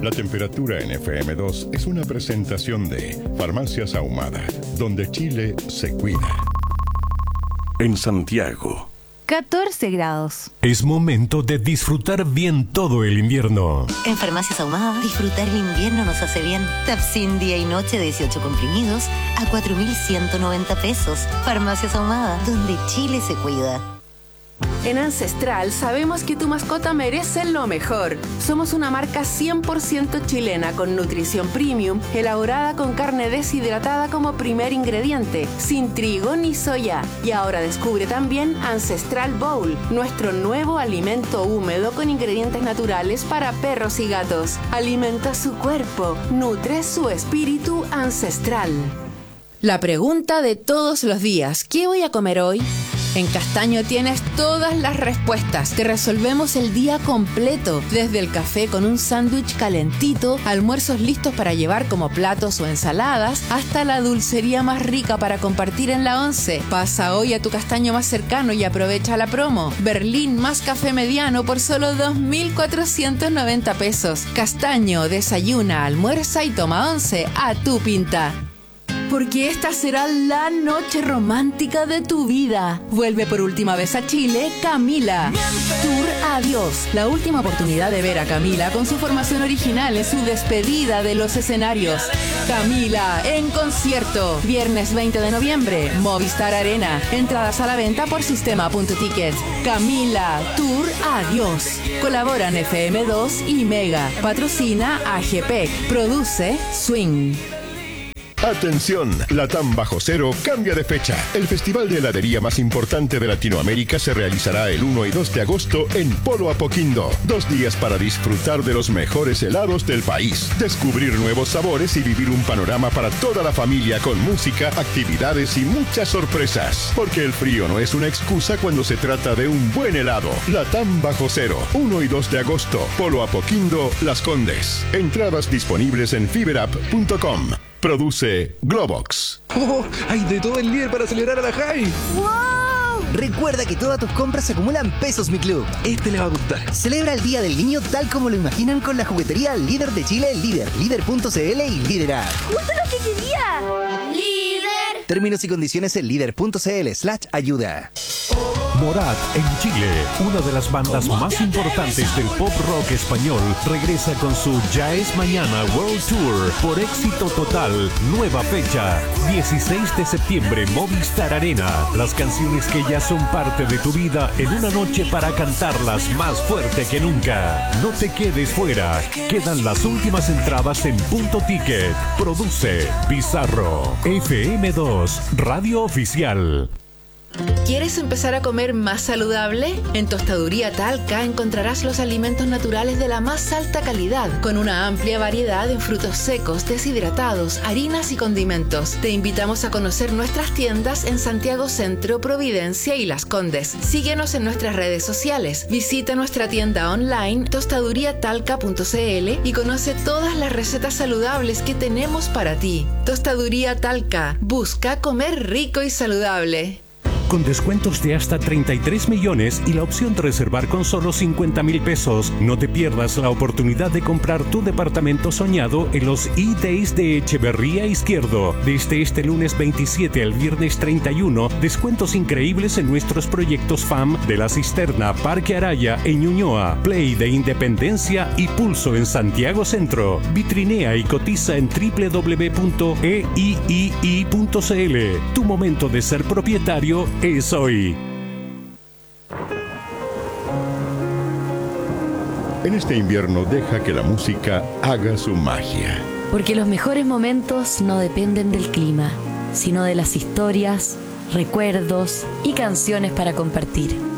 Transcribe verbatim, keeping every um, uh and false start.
La temperatura en F M dos es una presentación de Farmacias Ahumada, donde Chile se cuida. En Santiago, catorce grados. Es momento de disfrutar bien todo el invierno. En Farmacias Ahumada, disfrutar el invierno nos hace bien. Tapsin día y noche de dieciocho comprimidos a cuatro mil ciento noventa pesos. Farmacias Ahumada, donde Chile se cuida. En Ancestral sabemos que tu mascota merece lo mejor. Somos una marca cien por ciento chilena con nutrición premium, elaborada con carne deshidratada como primer ingrediente, sin trigo ni soya. Y ahora descubre también Ancestral Bowl, nuestro nuevo alimento húmedo con ingredientes naturales para perros y gatos. Alimenta su cuerpo, nutre su espíritu ancestral. La pregunta de todos los días, ¿qué voy a comer hoy? En Castaño tienes todas las respuestas. Te resolvemos el día completo, desde el café con un sándwich calentito, almuerzos listos para llevar como platos o ensaladas, hasta la dulcería más rica para compartir en la once. Pasa hoy a tu Castaño más cercano y aprovecha la promo. Berlín más café mediano por solo dos mil cuatrocientos noventa pesos. Castaño, desayuna, almuerza y toma once a tu pinta. Porque esta será la noche romántica de tu vida. Vuelve por última vez a Chile, Camila. Tour Adiós. La última oportunidad de ver a Camila con su formación original en su despedida de los escenarios. Camila en concierto. Viernes veinte de noviembre, Movistar Arena. Entradas a la venta por sistema punto ticket. Camila, Tour Adiós. Colaboran F M dos y Mega. Patrocina A G P. Produce Swing. Atención, Latam Bajo Cero cambia de fecha. El festival de heladería más importante de Latinoamérica se realizará el uno y dos de agosto en Polo Apoquindo. Dos días para disfrutar de los mejores helados del país, descubrir nuevos sabores y vivir un panorama para toda la familia con música, actividades y muchas sorpresas. Porque el frío no es una excusa cuando se trata de un buen helado. Latam Bajo Cero, uno y dos de agosto, Polo Apoquindo, Las Condes. Entradas disponibles en fiberapp punto com. Produce Globox. ¡Oh! ¡Hay de todo el líder para celebrar a la Javi! ¡Wow! Recuerda que todas tus compras se acumulan pesos Mi Club. Este le va a gustar. Celebra el Día del Niño tal como lo imaginan con la juguetería líder de Chile, Líder, líder punto c l y Líder App. ¡Justo lo que quería! ¡Líder! Términos y condiciones en líder punto c l slash ayuda. Morat en Chile, una de las bandas más importantes del pop rock español, regresa con su Ya es Mañana World Tour por éxito total. Nueva fecha, dieciséis de septiembre, Movistar Arena. Las canciones que ya son parte de tu vida en una noche para cantarlas más fuerte que nunca. No te quedes fuera. Quedan las últimas entradas en Punto Ticket. Produce Bizarro. F M dos, Radio Oficial. ¿Quieres empezar a comer más saludable? En Tostaduría Talca encontrarás los alimentos naturales de la más alta calidad, con una amplia variedad en frutos secos, deshidratados, harinas y condimentos. Te invitamos a conocer nuestras tiendas en Santiago Centro, Providencia y Las Condes. Síguenos en nuestras redes sociales. Visita nuestra tienda online tostaduría talca punto c l y conoce todas las recetas saludables que tenemos para ti. Tostaduría Talca. Busca comer rico y saludable. Con descuentos de hasta treinta y tres millones y la opción de reservar con solo cincuenta mil pesos. No te pierdas la oportunidad de comprar tu departamento soñado en los E-Days de Echeverría Izquierdo. Desde este lunes veintisiete al viernes treinta y uno, descuentos increíbles en nuestros proyectos F A M de La Cisterna, Parque Araya en Ñuñoa, Play de Independencia y Pulso en Santiago Centro. Vitrinea y cotiza en doble u doble u doble u punto e i i i punto c l. Tu momento de ser propietario es hoy. En este invierno deja que la música haga su magia. Porque los mejores momentos no dependen del clima, sino de las historias, recuerdos y canciones para compartir.